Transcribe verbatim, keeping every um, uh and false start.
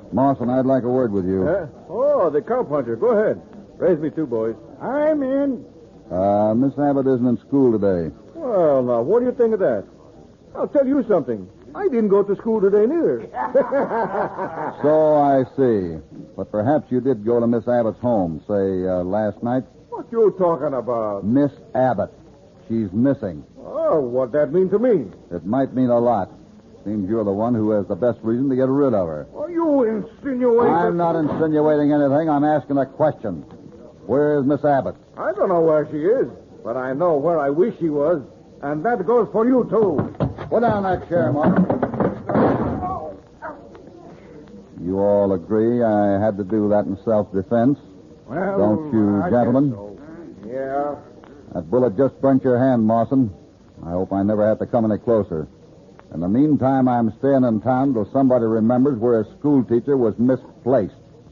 Mawson, I'd like a word with you. Huh? Oh, the cowpuncher. Go ahead. Raise me two, boys. I'm in. Uh, Miss Abbott isn't in school today. Well, now, what do you think of that? I'll tell you something. I didn't go to school today, neither. So I see. But perhaps you did go to Miss Abbott's home, say, uh, last night? What you talking about? Miss Abbott. She's missing. Oh, what that mean to me? It might mean a lot. Seems you're the one who has the best reason to get rid of her. Are you insinuating? I'm not insinuating anything. I'm asking a question. Where is Miss Abbott? I don't know where she is, but I know where I wish she was. And that goes for you, too. Put down that chair, Mark. You all agree I had to do that in self-defense? Well, Don't you, I gentlemen? guess so. Yeah. That bullet just burnt your hand, Mawson. I hope I never have to come any closer. In the meantime, I'm staying in town till somebody remembers where a school teacher was misplaced.